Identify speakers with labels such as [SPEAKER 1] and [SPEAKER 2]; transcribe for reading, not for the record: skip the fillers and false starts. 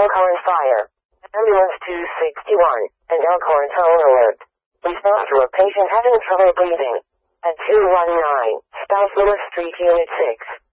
[SPEAKER 1] Elkhorn Fire. Ambulance 261. And Elkhorn Toll Alert. Response to a patient having trouble breathing. At 219 South Lewis Street, Unit 6.